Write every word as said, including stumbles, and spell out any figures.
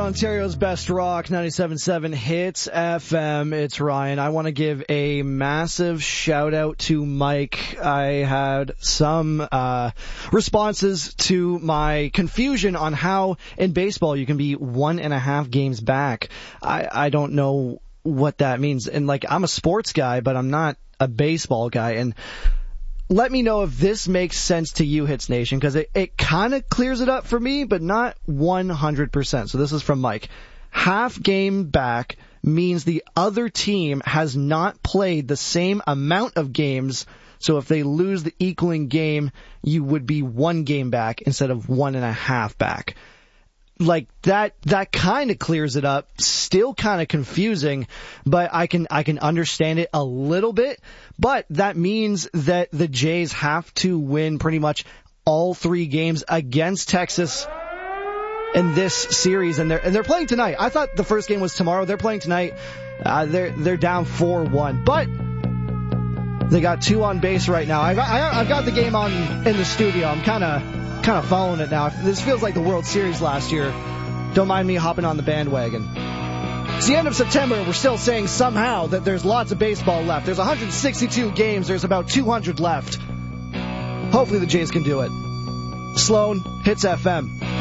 Ontario's best rock, ninety-seven point seven Hits F M. It's Ryan. I want to give a massive shout out to Mike. I had some uh, responses to my confusion on how in baseball you can be one and a half games back. I, I don't know what that means. And like, I'm a sports guy, but I'm not a baseball guy. And let me know if this makes sense to you, Hits Nation, because it, it kind of clears it up for me, but not one hundred percent. So this is from Mike. Half game back means the other team has not played the same amount of games, so if they lose the equaling game, you would be one game back instead of one and a half back. Like, that, that kind of clears it up. Still kind of confusing, but I can, I can understand it a little bit. But that means that the Jays have to win pretty much all three games against Texas in this series. And they're, and they're playing tonight. I thought the first game was tomorrow. They're playing tonight. Uh, they're, they're down four one. But they got two on base right now. I've, I, I've got the game on in the studio. I'm kind of, kind of following it now. This feels like the World Series last year. Don't mind me hopping on the bandwagon. It's the end of September. We're still saying somehow that there's lots of baseball left. There's one hundred sixty-two games. There's about two hundred left. Hopefully the Jays can do it. Sloan, Hits F M.